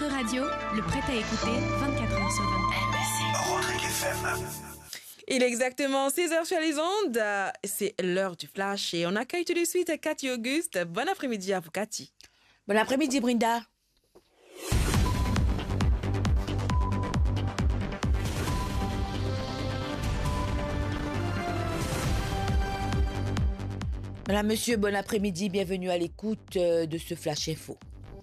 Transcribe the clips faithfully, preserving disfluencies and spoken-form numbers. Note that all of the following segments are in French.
radio, le prêt à écouter vingt-quatre heures sur vingt-quatre. Rodrigue F M. Il est exactement six heures sur les ondes. C'est l'heure du flash et on accueille tout de suite Cathy Auguste. Bon après-midi à vous, Cathy. Bon après-midi, Brinda. Madame, monsieur, bon après-midi, bienvenue à l'écoute de ce Flash Info.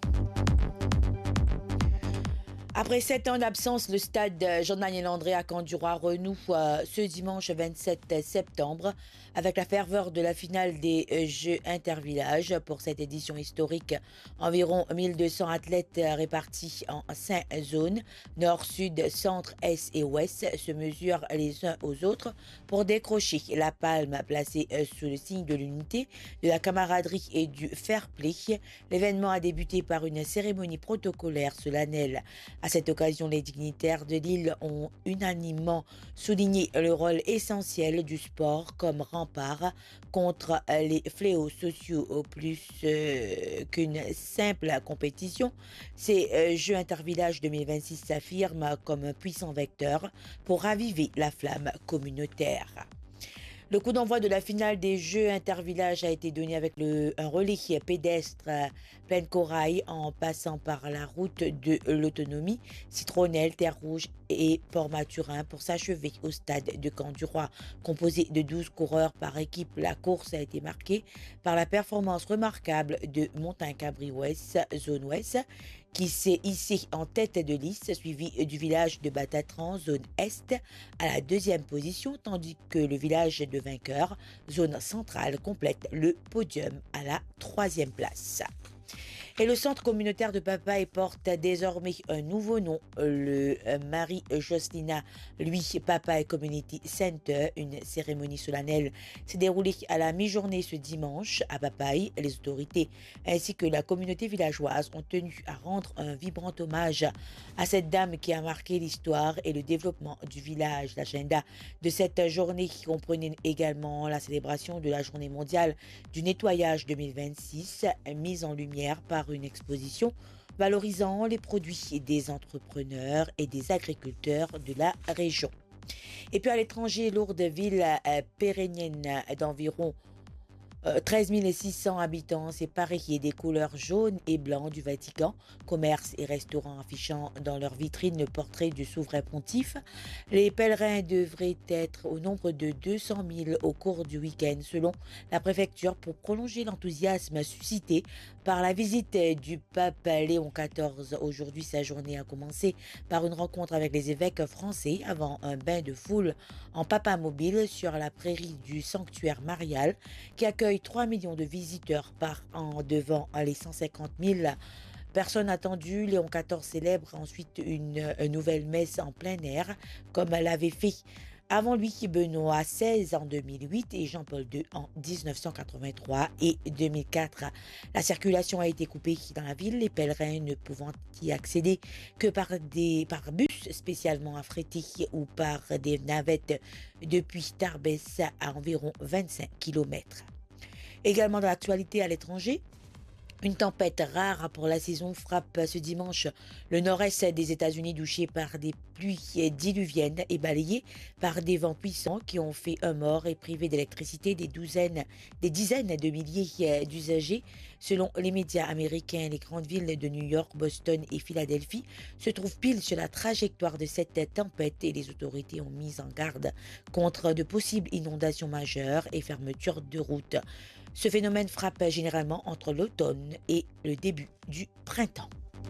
Après sept ans d'absence, le stade Jean-Daniel André à Canduroy renoue ce dimanche vingt-sept septembre avec la ferveur de la finale des Jeux intervillages. Pour cette édition historique, environ mille deux cents athlètes répartis en cinq zones, nord, sud, centre, est et ouest, se mesurent les uns aux autres pour décrocher la palme placée sous le signe de l'unité, de la camaraderie et du fair play. L'événement a débuté par une cérémonie protocolaire solennelle. À cette occasion, les dignitaires de l'île ont unanimement souligné le rôle essentiel du sport comme rempart contre les fléaux sociaux plus euh, qu'une simple compétition. Ces euh, Jeux intervillages deux mille vingt-six s'affirment comme un puissant vecteur pour raviver la flamme communautaire. Le coup d'envoi de la finale des Jeux intervillages a été donné avec le, un relais pédestre pleine corail en passant par la route de l'autonomie, Citronnelle, Terre Rouge et Port-Maturin pour s'achever au stade de Canduroy. Composé de douze coureurs par équipe, la course a été marquée par la performance remarquable de Montagne-Cabri-Ouest, zone ouest, qui s'est hissé en tête de liste, suivi du village de Batatran, zone est, à la deuxième position, tandis que le village de Vainqueur, zone centrale, complète le podium à la troisième place. Et le centre communautaire de Papaye porte désormais un nouveau nom, le Marie-Jocelina Louis Papaye Community Center. Une cérémonie solennelle s'est déroulée à la mi-journée ce dimanche à Papaye. Les autorités ainsi que la communauté villageoise ont tenu à rendre un vibrant hommage à cette dame qui a marqué l'histoire et le développement du village. L'agenda de cette journée comprenait également la célébration de la journée mondiale du nettoyage deux mille vingt-six, mise en lumière par une exposition valorisant les produits des entrepreneurs et des agriculteurs de la région. Et puis à l'étranger, Lourdesville, euh, pérennienne d'environ Euh, treize mille six cents habitants séparés et des couleurs jaunes et blancs du Vatican, commerces et restaurants affichant dans leurs vitrines le portrait du souverain pontife. Les pèlerins devraient être au nombre de deux cent mille au cours du week-end selon la préfecture pour prolonger l'enthousiasme suscité par la visite du pape Léon quatorze. Aujourd'hui, sa journée a commencé par une rencontre avec les évêques français avant un bain de foule en papamobile sur la prairie du sanctuaire marial qui accueille trois millions de visiteurs par an devant les cent cinquante mille personnes attendues. Léon quatorze célèbre ensuite une, une nouvelle messe en plein air, comme l'avait fait avant lui Benoît seize en deux mille huit et Jean-Paul deux en dix-neuf cent quatre-vingt-trois et deux mille quatre. La circulation a été coupée dans la ville, les pèlerins ne pouvant y accéder que par des par bus spécialement affrétés ou par des navettes depuis Tarbes à environ vingt-cinq kilomètres. Également dans l'actualité à l'étranger, une tempête rare pour la saison frappe ce dimanche le nord-est des États-Unis touché par des pluies diluviennes et balayé par des vents puissants qui ont fait un mort et privé d'électricité des douzaines, des dizaines de milliers d'usagers. Selon les médias américains, les grandes villes de New York, Boston et Philadelphie se trouvent pile sur la trajectoire de cette tempête et les autorités ont mis en garde contre de possibles inondations majeures et fermetures de routes. Ce phénomène frappe généralement entre l'automne et le début du printemps.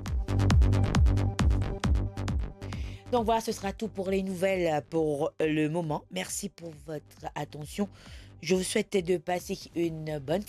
Donc voilà, ce sera tout pour les nouvelles pour le moment. Merci pour votre attention. Je vous souhaite de passer une bonne